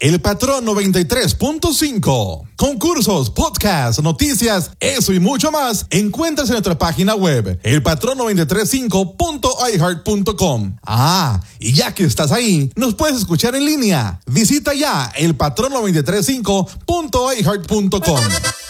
El Patrón 93.5. Concursos, podcasts, noticias, eso y mucho más encuentras en nuestra página web, elpatrón935.iheart.com. Y ya que estás ahí, nos puedes escuchar en línea. Visita ya elpatrón935.iheart.com.